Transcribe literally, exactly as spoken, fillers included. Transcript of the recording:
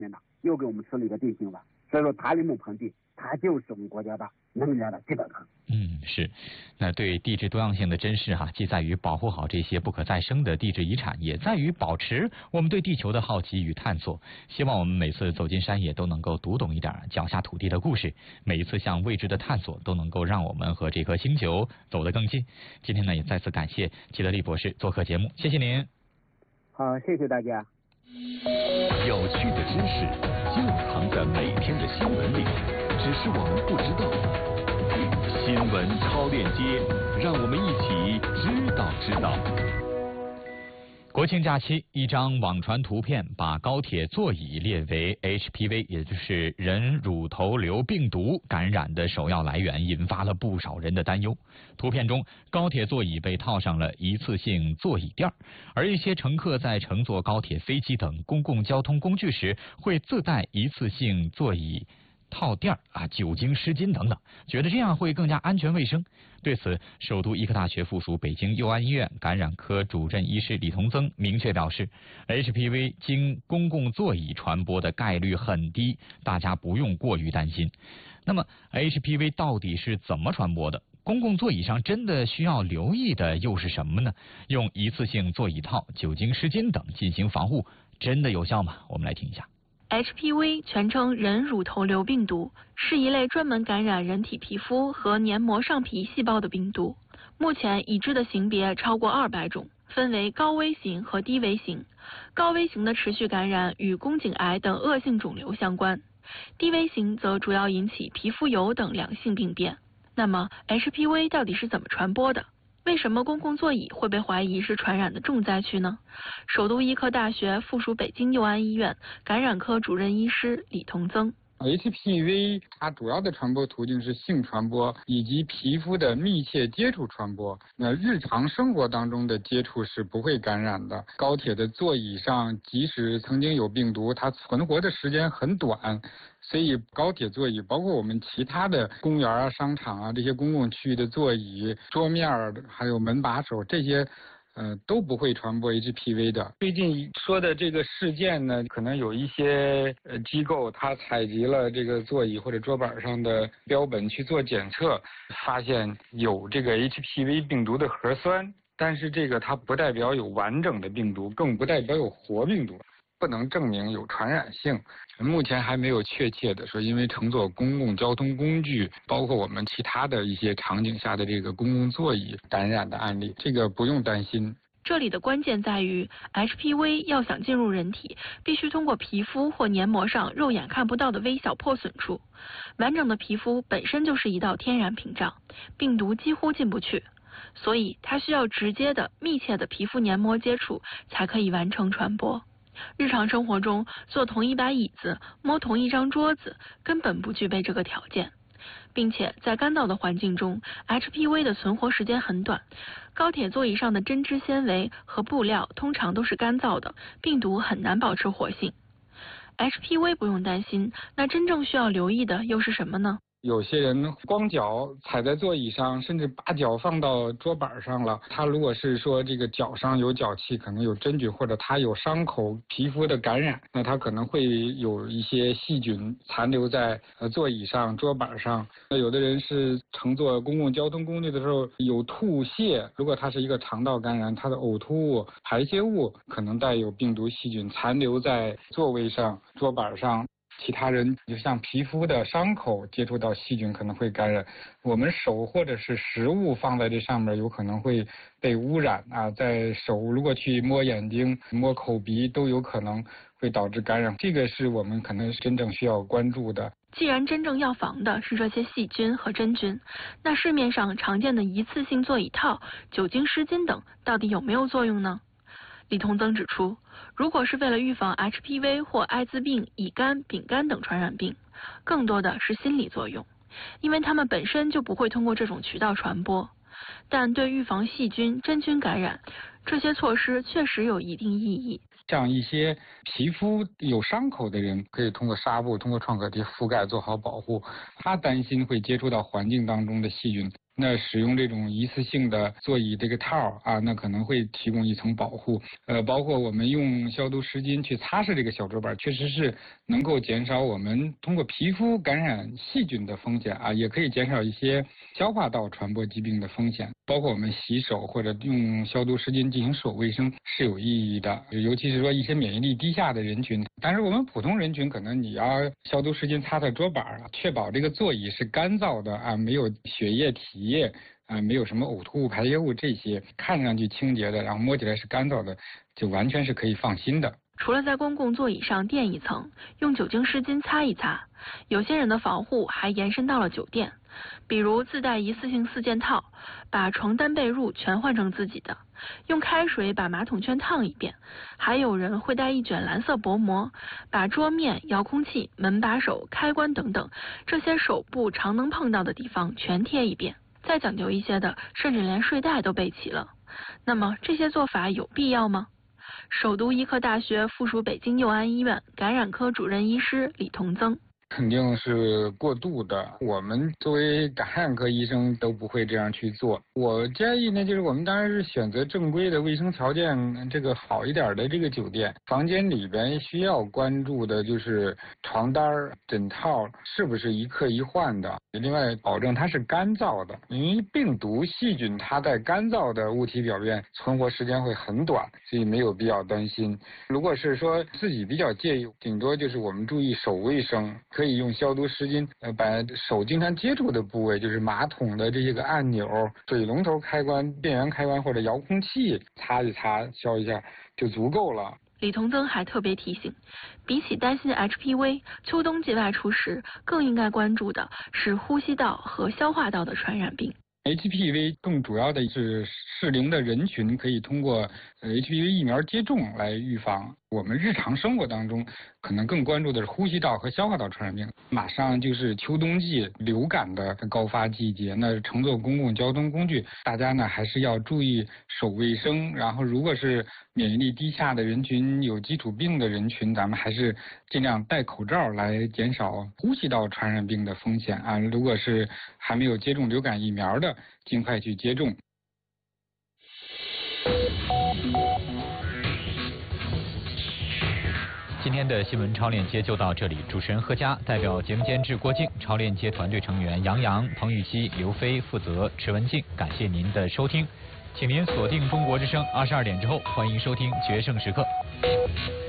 天呐，又给我们吃了一个定心丸。所以说，塔里木盆地它就是我们国家的能源的基本盘。 嗯，是。那对地质多样性的珍视哈、啊，既在于保护好这些不可再生的地质遗产，也在于保持我们对地球的好奇与探索。希望我们每次走进山野都能够读懂一点脚下土地的故事，每一次向未知的探索都能够让我们和这颗星球走得更近。今天呢，也再次感谢齐德利博士做客节目，谢谢您。 好，谢谢大家。 有趣的知识就藏在每天的新闻里，只是我们不知道。新闻超链接，让我们一起知道知道。 国庆假期，一张网传图片把高铁座椅列为 H P V， 也就是人乳头瘤病毒感染的首要来源，引发了不少人的担忧。图片中，高铁座椅被套上了一次性座椅垫，而一些乘客在乘坐高铁、飞机等公共交通工具时，会自带一次性座椅套垫啊、酒精湿巾等等，觉得这样会更加安全卫生。对此，首都医科大学附属北京佑安医院感染科主任医师李同增明确表示 ，H P V 经公共座椅传播的概率很低，大家不用过于担心。那么 H P V 到底是怎么传播的？公共座椅上真的需要留意的又是什么呢？用一次性座椅套、酒精湿巾等进行防护，真的有效吗？我们来听一下。 H P V 全称人乳头瘤病毒，是一类专门感染人体皮肤和黏膜上皮细胞的病毒。目前已知的型别超过二百种，分为高危型和低危型。高危型的持续感染与宫颈癌等恶性肿瘤相关，低危型则主要引起皮肤疣等良性病变。那么 H P V 到底是怎么传播的？为什么公共座椅会被怀疑是传染的重灾区呢？首都医科大学附属北京佑安医院感染科主任医师李同增。 H P V 它主要的传播途径是性传播以及皮肤的密切接触传播。那日常生活当中的接触是不会感染的。高铁的座椅上，即使曾经有病毒，它存活的时间很短。所以高铁座椅，包括我们其他的公园啊、商场啊这些公共区域的座椅、桌面还有门把手这些。呃，都不会传播 H P V 的。最近说的这个事件呢，可能有一些呃机构，它采集了这个座椅或者桌板上的标本去做检测，发现有这个 H P V 病毒的核酸，但是这个它不代表有完整的病毒，更不代表有活病毒。不能证明有传染性，目前还没有确切的说，因为乘坐公共交通工具，包括我们其他的一些场景下的这个公共座椅感染的案例，这个不用担心。 这里的关键在于 H P V 要想进入人体，必须通过皮肤或黏膜上肉眼看不到的微小破损处。完整的皮肤本身就是一道天然屏障，病毒几乎进不去，所以它需要直接的、密切的皮肤黏膜接触才可以完成传播。日常生活中，坐同一把椅子、摸同一张桌子，根本不具备这个条件。并且在干燥的环境中 ，H P V 的存活时间很短。高铁座椅上的针织纤维和布料通常都是干燥的，病毒很难保持活性。H P V 不用担心，那真正需要留意的又是什么呢？ 有些人光脚踩在座椅上，甚至把脚放到桌板上了。他如果是说这个脚上有脚气，可能有真菌，或者他有伤口皮肤的感染，那他可能会有一些细菌残留在呃座椅上、桌板上。那有的人是乘坐公共交通工具的时候有吐泻，如果他是一个肠道感染，他的呕吐物、排泄物可能带有病毒细菌残留在座位上、桌板上。其他人就像皮肤的伤口接触到细菌可能会感染，我们手或者是食物放在这上面有可能会被污染啊，在手如果去摸眼睛、摸口鼻都有可能会导致感染，这个是我们可能真正需要关注的。 既然真正要防的是这些细菌和真菌，那市面上常见的一次性座椅套、酒精湿巾等到底有没有作用呢？李同增指出，如果是为了预防 H P V 或艾滋病、乙肝、丙肝等传染病，更多的是心理作用，因为它们本身就不会通过这种渠道传播。但对预防细菌、真菌感染，这些措施确实有一定意义。 像一些皮肤有伤口的人，可以通过纱布、通过创可贴覆盖做好保护。他担心会接触到环境当中的细菌。 那使用这种一次性的座椅这个套啊，那可能会提供一层保护。呃，包括我们用消毒湿巾去擦拭这个小桌板，确实是能够减少我们通过皮肤感染细菌的风险啊，也可以减少一些消化道传播疾病的风险。包括我们洗手或者用消毒湿巾进行手卫生是有意义的，尤其是说一些免疫力低下的人群。但是我们普通人群可能你要消毒湿巾擦擦桌板啊，确保这个座椅是干燥的啊，没有血液体液啊，没有什么呕吐物排泄物，这些看上去清洁的，然后摸起来是干燥的，就完全是可以放心的。 除了在公共座椅上垫一层，用酒精湿巾擦一擦，有些人的防护还延伸到了酒店，比如自带一次性四件套，把床单被褥全换成自己的，用开水把马桶圈烫一遍，还有人会带一卷蓝色薄膜，把桌面、遥控器、门把手、开关等等这些手部常能碰到的地方全贴一遍。再讲究一些的，甚至连睡袋都备齐了。那么这些做法有必要吗？首都医科大学附属北京佑安医院感染科主任医师李同增。 肯定是过度的，我们作为感染科医生都不会这样去做。我建议呢，就是我们当然是选择正规的卫生条件这个好一点的这个酒店，房间里边需要关注的就是床单、枕套是不是一刻一换的，另外保证它是干燥的，因为病毒细菌它在干燥的物体表面存活时间会很短，所以没有必要担心。如果是说自己比较介意，顶多就是我们注意手卫生，可以用消毒湿巾，呃，把手经常接触的部位，就是马桶的这些个按钮、水龙头开关、电源开关或者遥控器，擦一擦、消一下就足够了。 李同增还特别提醒，比起担心 H P V， 秋冬季外出时更应该关注的是呼吸道和消化道的传染病。 H P V 更主要的是适龄的人群可以通过 H P V 疫苗接种来预防。我们日常生活当中可能更关注的是呼吸道和消化道传染病。马上就是秋冬季流感的高发季节，那乘坐公共交通工具，大家呢还是要注意手卫生。然后如果是免疫力低下的人群、有基础病的人群，咱们还是尽量戴口罩来减少呼吸道传染病的风险啊。如果是还没有接种流感疫苗的，尽快去接种。 今天的新闻超链接就到这里，主持人贺佳代表节目监制郭靖、超链接团队成员杨洋、彭雨熙、刘飞负责池文静，感谢您的收听，请您锁定中国之声二十二点之后，欢迎收听决胜时刻。